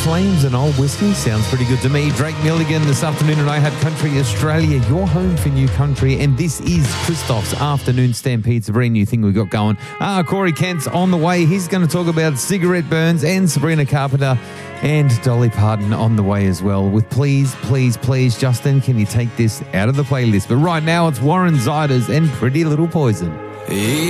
Flames and Old Whiskey. Sounds pretty good to me. Drake Milligan this afternoon and I had Country Australia, your home for new country. And this is Christoph's Afternoon Stampede. It's a brand new thing we got going. Corey Kent's on the way. He's going to talk about cigarette burns, and Sabrina Carpenter and Dolly Parton on the way as well. With Please, Please, Please, Justin, can you take this out of the playlist? But right now it's Warren Ziders and Pretty Little Poison.